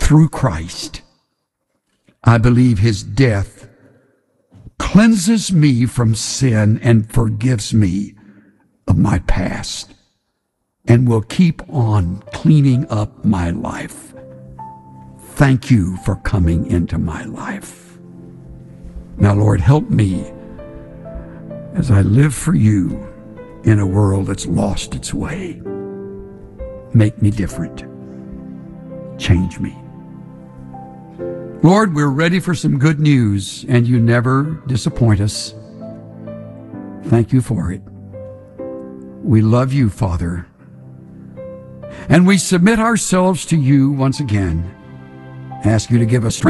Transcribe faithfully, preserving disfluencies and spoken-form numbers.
through Christ. I believe his death cleanses me from sin and forgives me of my past and will keep on cleaning up my life. Thank you for coming into my life. Now, Lord, help me as I live for you in a world that's lost its way. Make me different. Change me. Lord, we're ready for some good news, and you never disappoint us. Thank you for it. We love you, Father, and we submit ourselves to you once again. Ask you to give us strength